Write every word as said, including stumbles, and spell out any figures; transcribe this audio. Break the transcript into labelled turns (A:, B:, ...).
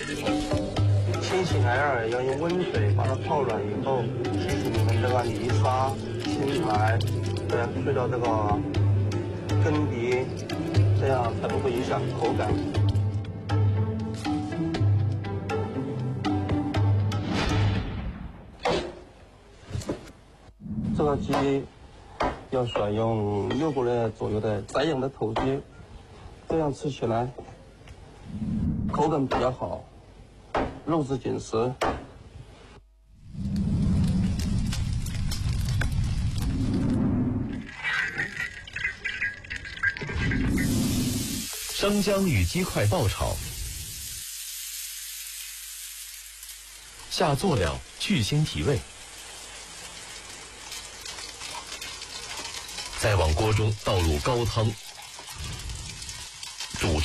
A: 清洗孩儿要用温水把它泡软以后，里面这个泥沙、青苔，这样去掉这个根底，这样才不会影响口感。这个鸡要选用六个月左右的宰养的头鸡，这样吃起来口感比较好，肉质紧实。
B: 生姜与鸡块爆炒，下佐料去腥提味，再往锅中倒入高汤，煮至